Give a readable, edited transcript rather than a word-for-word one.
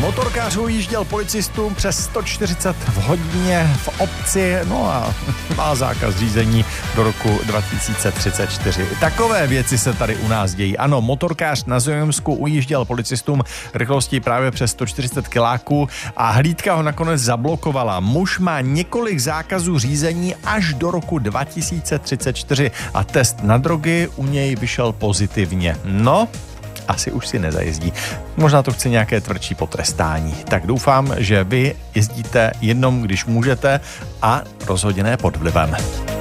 Motorkář ujížděl policistům přes 140 v hodině v obci, no a má zákaz řízení do roku 2034. Takové věci se tady u nás dějí. Ano, motorkář na Znojemsku ujížděl policistům rychlostí právě přes 140 kiláků a hlídka ho nakonec zablokovala. Muž má několik zákazů řízení až do roku 2034 a test na drogy u něj vyšel pozitivně. No, asi už si nezajezdí. Možná to chce nějaké tvrdší potrestání. Tak doufám, že vy jezdíte jenom, když můžete a rozhodně ne pod vlivem.